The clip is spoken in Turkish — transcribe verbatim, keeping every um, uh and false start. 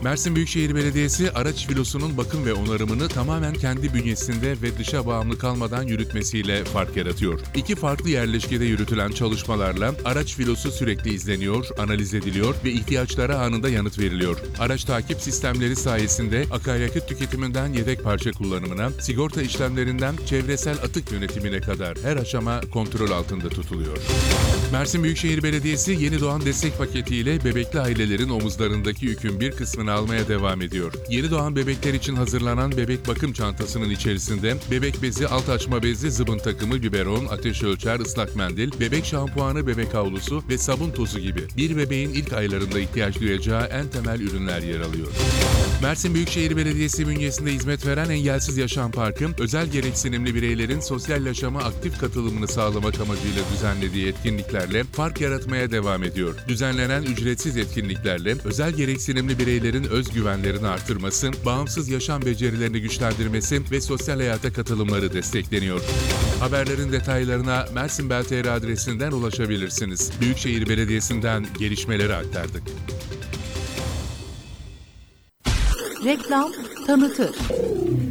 Mersin Büyükşehir Belediyesi araç filosunun bakım ve onarımını tamamen kendi bünyesinde ve dışa bağımlı kalmadan yürütmesiyle fark yaratıyor. İki farklı yerleşkede yürütülen çalışmalarla araç filosu sürekli izleniyor, analiz ediliyor ve ihtiyaçlara anında yanıt veriliyor. Araç takip sistemleri sayesinde akaryakıt tüketiminden yedek parça kullanımına, sigorta işlemlerinden çevresel atık yönetimine kadar her aşama kontrol altında tutuluyor. Mersin Büyükşehir Belediyesi yeni doğan destek paketiyle bebekli ailelerin omuzlarındaki yükün bir kısmını almaya devam ediyor. Yeni doğan bebekler için hazırlanan bebek bakım çantasının içerisinde bebek bezi, alt açma bezi, zıbın takımı, biberon, ateş ölçer, ıslak mendil, bebek şampuanı, bebek havlusu ve sabun tozu gibi bir bebeğin ilk aylarında ihtiyaç duyacağı en temel ürünler yer alıyor. Mersin Büyükşehir Belediyesi bünyesinde hizmet veren Engelsiz Yaşam Parkı, özel gereksinimli bireylerin sosyal yaşama aktif katılımını sağlamak amacıyla düzenlediği etkinliklerle fark yaratmaya devam ediyor. Düzenlenen ücretsiz etkinliklerle özel gereksinimli bireylerin özgüvenlerini artırması, bağımsız yaşam becerilerini güçlendirmesi ve sosyal hayata katılımları destekleniyor. Haberlerin detaylarına Mersin Bel nokta t r adresinden ulaşabilirsiniz. Büyükşehir Belediyesi'nden gelişmeleri aktardık. Reklam tanıtır.